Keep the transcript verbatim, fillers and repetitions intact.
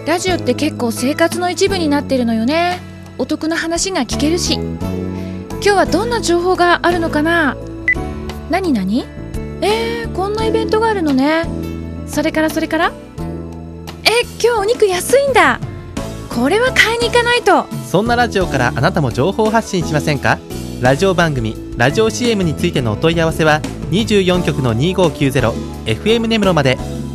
ラジオって結構生活の一部になってるのよね。お得な話が聞けるし。今日はどんな情報があるのかな。何何えー、こんなイベントがあるのね。それからそれからえ、今日お肉安いんだ。これは買いに行かないと。 そんなラジオからあなたも情報発信しませんか？ラジオ番組、ラジオ シーエム についてのお問い合わせはにじゅうよん局のにーごーきゅうゼロ エフエム 根室まで。